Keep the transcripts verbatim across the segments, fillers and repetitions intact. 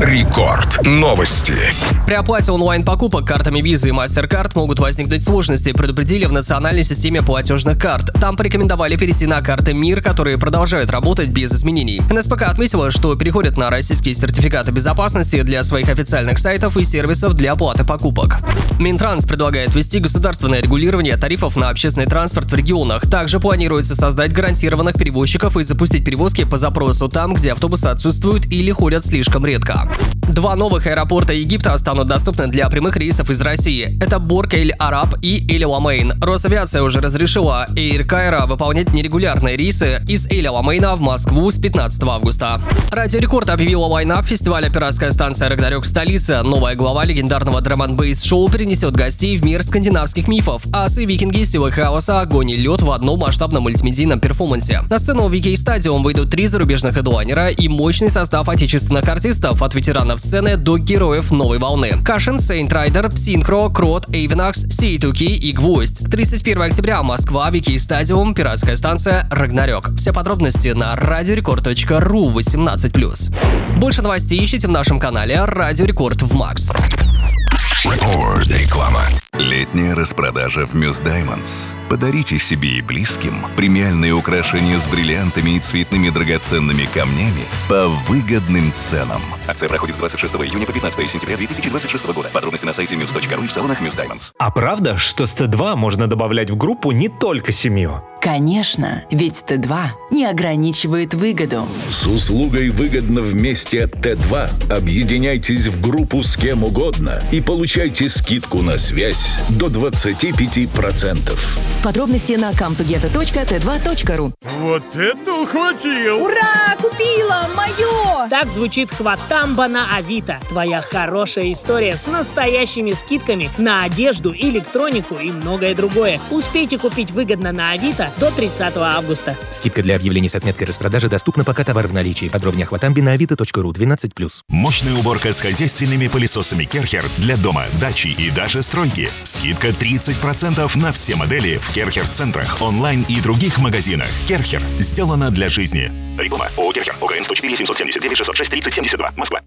Рекорд. Новости. При оплате онлайн-покупок картами Visa и MasterCard могут возникнуть сложности, предупредили в национальной системе платежных карт. Там порекомендовали перейти на карты МИР, которые продолжают работать без изменений. эн эс пэ ка отметила, что переходят на российские сертификаты безопасности для своих официальных сайтов и сервисов для оплаты покупок. Минтранс предлагает ввести государственное регулирование тарифов на общественный транспорт в регионах. Также планируется создать гарантированных перевозчиков и запустить перевозки по запросу там, где автобусы отсутствуют или ходят слишком редко. Два новых аэропорта Египта станут доступны для прямых рейсов из России. Это Борг-эль-Араб и Эль-Аламейн. Росавиация уже разрешила Эйр Кайро выполнять нерегулярные рейсы из Эль-Аламейна в Москву с пятнадцатого августа. Радио Рекорд объявила лайнап фестиваля «Пиратская станция Рагнарёк» в столице. Новая глава легендарного драм-н-бейс-шоу перенесет гостей в мир скандинавских мифов. Асы, викинги, силы хаоса, огонь и лед в одном масштабном мультимедийном перформансе. На сцену в ви кей Stadium выйдут три зарубежных хедлайнера и мощный состав отечественных артистов, от ветеранов сцены до героев новой волны. Кашин, Сейнт Райдер, Псинхро, Крот, Эйвенакс, Си ту кей и Гвоздь. тридцать первого октября, Москва, ви кей Stadium, «Пиратская станция Рагнарёк». Все подробности на радиорекорд точка ру восемнадцать плюс. Больше новостей ищите в нашем канале Радио Рекорд в Макс. Рекорд. Реклама. Летняя распродажа в Мюс Даймондс. Подарите себе и близким премиальные украшения с бриллиантами и цветными драгоценными камнями по выгодным ценам. Акция проходит с двадцать шестого июня по пятнадцатого сентября две тысячи двадцать шестого года. Подробности на сайте мюс точка ру и в салонах Мюс Даймондс. А правда, что с Т два можно добавлять в группу не только семью? Конечно, ведь Т два не ограничивает выгоду. С услугой «Выгодно вместе» от Т два объединяйтесь в группу с кем угодно и получайте скидку на связь до двадцать пять процентов. Подробности на камтугета точка тэ два точка ру. Вот это ухватил! Ура! Купила! Мое! Так звучит хватамба на Авито. Твоя хорошая история с настоящими скидками на одежду, электронику и многое другое. Успейте купить выгодно на Авито до тридцатого августа. Скидка для объявлений с отметкой распродажи доступна, пока товар в наличии. Подробнее о хватамбе на авито точка ру двенадцать плюс. Мощная уборка с хозяйственными пылесосами Керхер для дома, дачи и даже стройки. Скидка тридцать процентов на все модели в Керхер-центрах, онлайн и других магазинах. Керхер. Сделано для жизни. Реклама. ООО Керхер. ОГН сто четыре семьсот семьдесят девять шестьсот шесть тридцать семьдесят два. Москва.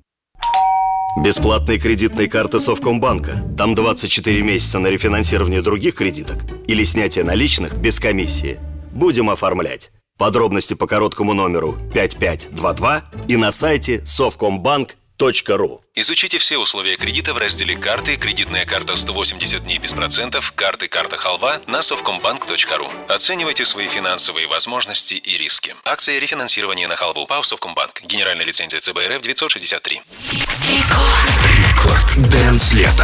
Бесплатные кредитные карты Совкомбанка. Там двадцать четыре месяца на рефинансирование других кредиток или снятие наличных без комиссии. Будем оформлять. Подробности по короткому номеру пять пять два два и на сайте совкомбанк точка ру. Изучите все условия кредита в разделе «Карты», «Кредитная карта сто восемьдесят дней без процентов», «Карты, карта халва» на совкомбанк точка ру. Оценивайте свои финансовые возможности и риски. Акция рефинансирования на халву. ПАО «Совкомбанк». Генеральная лицензия ЦБ РФ девятьсот шестьдесят три. Рекорд. Рекорд. Дэнс лето.